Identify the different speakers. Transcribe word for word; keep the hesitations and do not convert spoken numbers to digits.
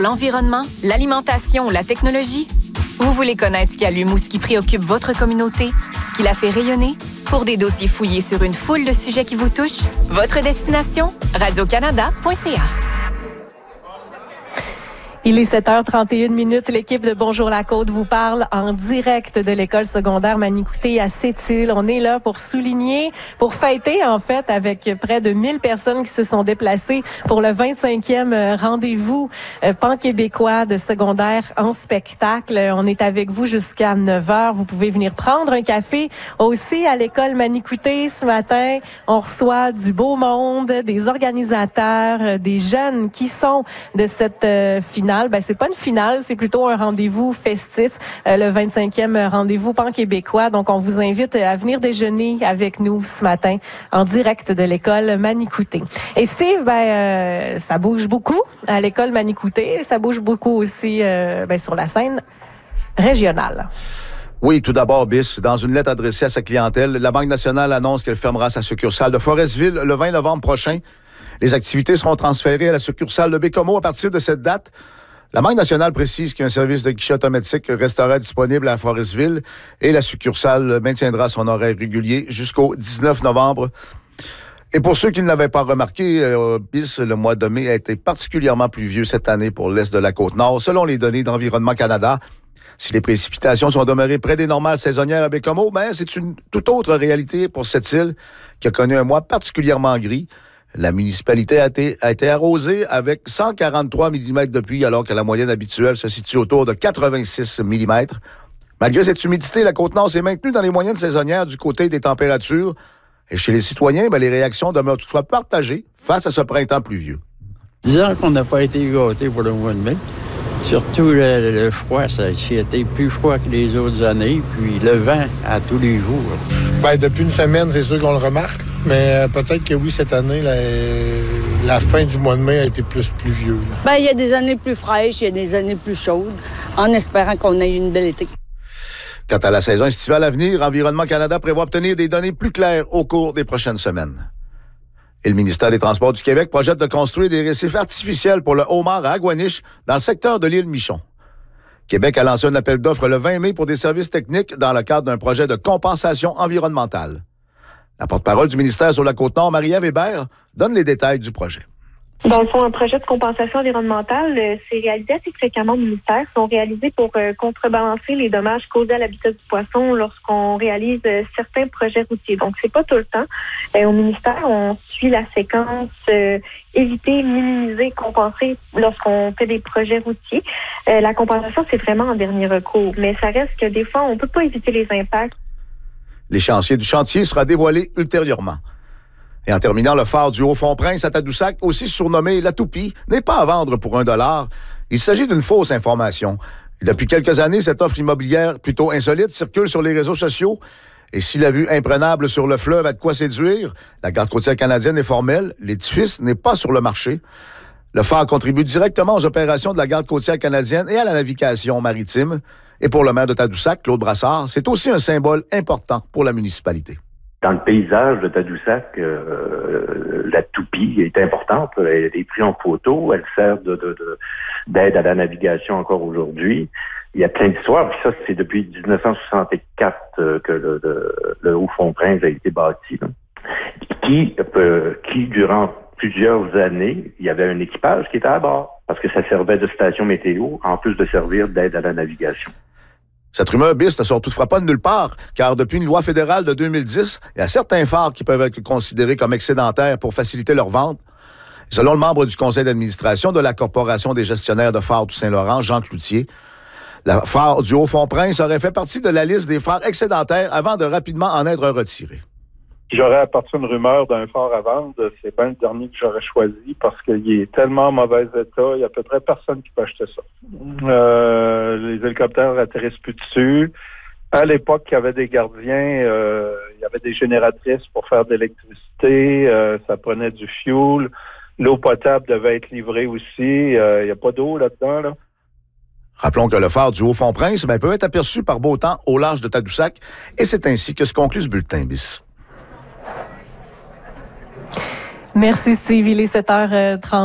Speaker 1: L'environnement, l'alimentation, la technologie. Vous voulez connaître ce qui allume ou ce qui préoccupe votre communauté, ce qui la fait rayonner? Pour des dossiers fouillés sur une foule de sujets qui vous touchent, votre destination, radio canada point c a.
Speaker 2: Il est sept heures trente et une minutes. L'équipe de Bonjour la Côte vous parle en direct de l'école secondaire Manicouté à Sept-Îles. On est là pour souligner, pour fêter en fait avec près de mille personnes qui se sont déplacées pour le vingt-cinquième rendez-vous pan-québécois de secondaire en spectacle. On est avec vous jusqu'à neuf heures. Vous pouvez venir prendre un café aussi à l'école Manicouté ce matin. On reçoit du beau monde, des organisateurs, des jeunes qui sont de cette euh, finale. Ben, c'est pas une finale, c'est plutôt un rendez-vous festif, euh, le vingt-cinquième rendez-vous pan-québécois. Donc, on vous invite à venir déjeuner avec nous ce matin en direct de l'école Manicouté. Et Steve, ben, euh, ça bouge beaucoup à l'école Manicouté. Ça bouge beaucoup aussi euh, ben, sur la scène régionale.
Speaker 3: Oui, tout d'abord, Bis, dans une lettre adressée à sa clientèle, la Banque nationale annonce qu'elle fermera sa succursale de Forestville le vingt novembre prochain. Les activités seront transférées à la succursale de Bécomo à partir de cette date. La Banque nationale précise qu'un service de guichet automatique restera disponible à Forestville et la succursale maintiendra son horaire régulier jusqu'au dix-neuf novembre. Et pour ceux qui ne l'avaient pas remarqué, euh, bis, le mois de mai a été particulièrement pluvieux cette année pour l'est de la Côte-Nord, selon les données d'Environnement Canada. Si les précipitations sont demeurées près des normales saisonnières à Bécomo, ben, c'est une toute autre réalité pour cette île qui a connu un mois particulièrement gris. La municipalité a été, a été arrosée avec cent quarante-trois millimètres de pluie, alors que la moyenne habituelle se situe autour de quatre-vingt-six millimètres. Malgré cette humidité, la Côte-Nord s'est maintenue dans les moyennes saisonnières du côté des températures. Et chez les citoyens, ben, les réactions demeurent toutefois partagées face à ce printemps pluvieux.
Speaker 4: Disons qu'on n'a pas été gâtés pour le mois de mai. Surtout le, le froid, ça a été plus froid que les autres années, puis le vent à tous les jours.
Speaker 5: Bien, depuis une semaine, c'est sûr qu'on le remarque, mais peut-être que oui, cette année, la, la fin du mois de mai a été plus pluvieux.
Speaker 6: Bien, il y a des années plus fraîches, il y a des années plus chaudes, en espérant qu'on ait une belle été.
Speaker 3: Quant à la saison estivale à venir, Environnement Canada prévoit obtenir des données plus claires au cours des prochaines semaines. Et le ministère des Transports du Québec projette de construire des récifs artificiels pour le homard à Aguaniche dans le secteur de l'île Michon. Québec a lancé un appel d'offres le vingt mai pour des services techniques dans le cadre d'un projet de compensation environnementale. La porte-parole du ministère sur la Côte-Nord, Marie-Ève Hébert, donne les détails du projet.
Speaker 7: Dans le fond, un projet de compensation environnementale, euh, c'est réalisé assez fréquemment au ministère. Ils sont réalisés pour euh, contrebalancer les dommages causés à l'habitat du poisson lorsqu'on réalise euh, certains projets routiers. Donc, c'est pas tout le temps. Euh, au ministère, on suit la séquence euh, éviter, minimiser, compenser lorsqu'on fait des projets routiers. Euh, la compensation, c'est vraiment en dernier recours. Mais ça reste que des fois, on peut pas éviter les impacts.
Speaker 3: L'échéancier du chantier sera dévoilé ultérieurement. Et en terminant, le phare du Haut-Fond-Prince à Tadoussac, aussi surnommé La Toupie, n'est pas à vendre pour un dollar. Il s'agit d'une fausse information. Et depuis quelques années, cette offre immobilière plutôt insolite circule sur les réseaux sociaux. Et si la vue imprenable sur le fleuve a de quoi séduire, la garde côtière canadienne est formelle, l'édifice n'est pas sur le marché. Le phare contribue directement aux opérations de la garde côtière canadienne et à la navigation maritime. Et pour le maire de Tadoussac, Claude Brassard, c'est aussi un symbole important pour la municipalité.
Speaker 8: Dans le paysage de Tadoussac, euh, la toupie est importante. Elle est prise en photo. Elle sert de, de, de, d'aide à la navigation encore aujourd'hui. Il y a plein d'histoires. Puis ça, c'est depuis dix-neuf cent soixante-quatre que le, le, le Haut-Fond-Prince a été bâti. Là. Qui, euh, qui, durant plusieurs années, il y avait un équipage qui était à bord. Parce que ça servait de station météo, en plus de servir d'aide à la navigation.
Speaker 3: Cette rumeur bis ne sort toutefois pas de nulle part, car depuis une loi fédérale de deux mille dix, il y a certains phares qui peuvent être considérés comme excédentaires pour faciliter leur vente. Selon le membre du conseil d'administration de la Corporation des gestionnaires de phares du Saint-Laurent, Jean Cloutier, le phare du Haut-Fond-Prince aurait fait partie de la liste des phares excédentaires avant de rapidement en être retiré.
Speaker 9: Si j'aurais apporté une rumeur d'un phare à vendre, c'est bien le dernier que j'aurais choisi parce qu'il est tellement en mauvais état, il y a à peu près personne qui peut acheter ça. Euh, les hélicoptères atterrissent plus dessus. À l'époque, il y avait des gardiens, euh, il y avait des génératrices pour faire de l'électricité, euh, ça prenait du fuel. L'eau potable devait être livrée aussi. Euh, il n'y a pas d'eau là-dedans, là.
Speaker 3: Rappelons que le phare du Haut-Fond-Prince ben, peut être aperçu par beau temps au large de Tadoussac, et c'est ainsi que se conclut ce bulletin bis.
Speaker 2: Merci Steve, il est sept heures trente.